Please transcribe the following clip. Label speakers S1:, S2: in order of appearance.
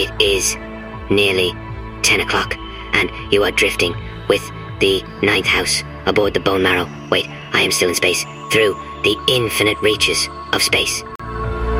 S1: It is nearly 10 o'clock, and you are drifting with the ninth house aboard the Bone Marrow. Wait, I am still in space. Through the infinite reaches of space.